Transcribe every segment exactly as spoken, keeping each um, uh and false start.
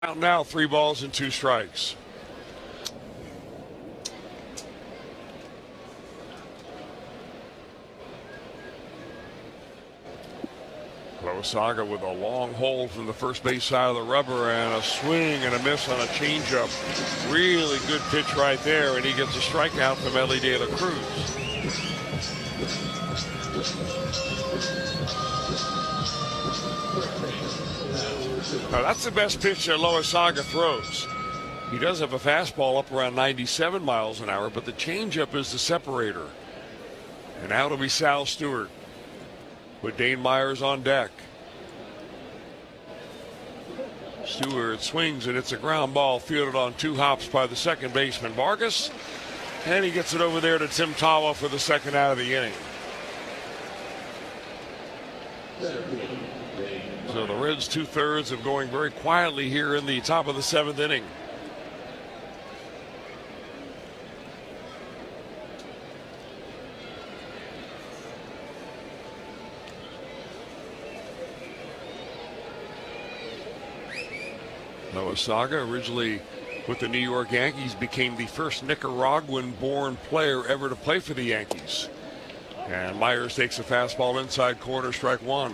Out now, three balls and two strikes. Loasaga with a long hold from the first base side of the rubber and a swing and a miss on a changeup. Really good pitch right there, and he gets a strikeout from Elly De La Cruz. Now that's the best pitch that Loasaga throws. He does have a fastball up around ninety-seven miles an hour, but the changeup is the separator. And now it'll be Sal Stewart with Dane Myers on deck. Stewart swings and it's a ground ball fielded on two hops by the second baseman Vargas. And he gets it over there to Tim Tawa for the second out of the inning. So the Reds two-thirds of going very quietly here in the top of the seventh inning. Loasaga, originally with the New York Yankees, became the first Nicaraguan-born player ever to play for the Yankees. And Myers takes a fastball inside corner, strike one.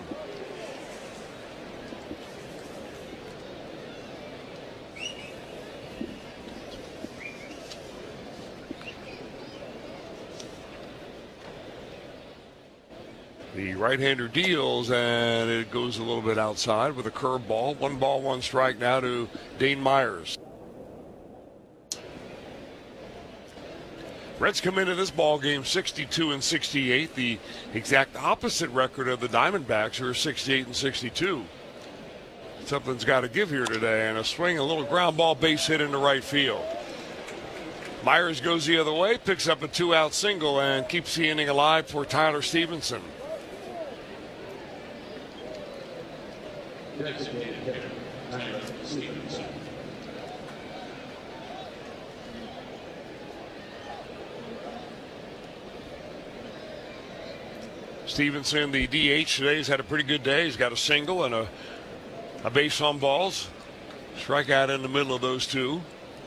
The right-hander deals, and it goes a little bit outside with a curveball. One ball, one strike now to Dane Myers. Reds come into this ball game sixty-two and sixty-eight, the exact opposite record of the Diamondbacks, who are sixty-eight and sixty-two. Something's got to give here today, and a swing, a little ground ball base hit into right field. Myers goes the other way, picks up a two-out single, and keeps the inning alive for Tyler Stevenson. Stevenson, the D H today, has had a pretty good day. He's got a single and a, a base on balls. Strikeout in the middle of those two.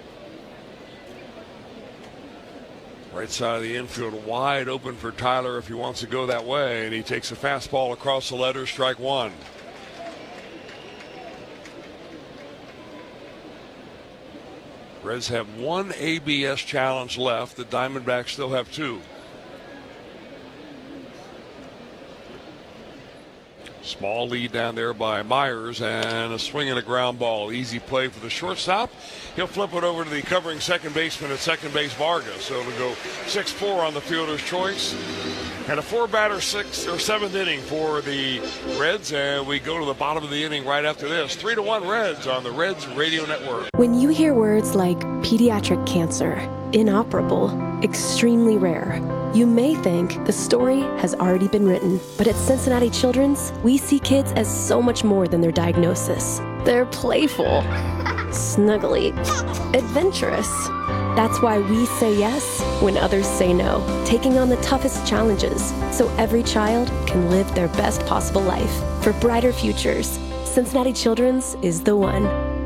Right side of the infield wide open for Tyler if he wants to go that way, and he takes a fastball across the letters, strike one. Reds have one A B S challenge left. The Diamondbacks still have two. Small lead down there by Myers, and a swing and a ground ball. Easy play for the shortstop. He'll flip it over to the covering second baseman at second base, Vargas. So it'll go six four on the fielder's choice. And a four-batter sixth or seventh inning for the Reds, and we go to the bottom of the inning right after this. Three to one Reds on the Reds Radio Network. When you hear words like pediatric cancer, inoperable, extremely rare, you may think the story has already been written. But at Cincinnati Children's, we see kids as so much more than their diagnosis. They're playful, snuggly, adventurous. That's why we say yes when others say no, taking on the toughest challenges so every child can live their best possible life. For brighter futures, Cincinnati Children's is the one.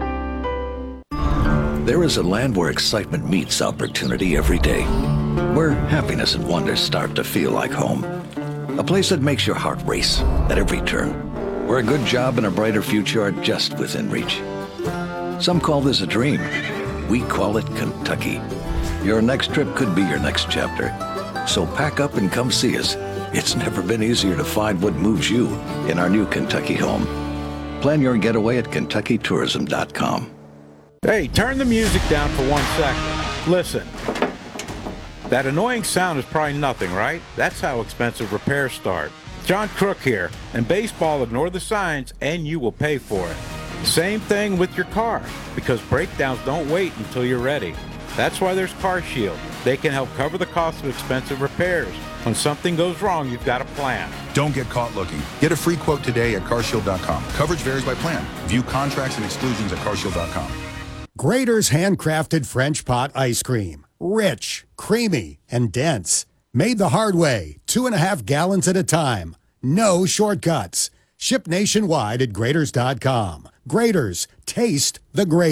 There is a land where excitement meets opportunity every day, where happiness and wonder start to feel like home. A place that makes your heart race at every turn, where a good job and a brighter future are just within reach. Some call this a dream. We call it Kentucky. Your next trip could be your next chapter. So pack up and come see us. It's never been easier to find what moves you in our new Kentucky home. Plan your getaway at Kentucky Tourism dot com. Hey, turn the music down for one second. Listen. That annoying sound is probably nothing, right? That's how expensive repairs start. John Crook here, and baseball, ignore the signs and you will pay for it. Same thing with your car, because breakdowns don't wait until you're ready. That's why there's Car Shield. They can help cover the cost of expensive repairs. When something goes wrong, you've got a plan. Don't get caught looking. Get a free quote today at car shield dot com. Coverage varies by plan. View contracts and exclusions at car shield dot com. Grader's handcrafted French pot ice cream. Rich, creamy, and dense. Made the hard way, two and a half gallons at a time. No shortcuts. Ship nationwide at Graders dot com. Graders, taste the great.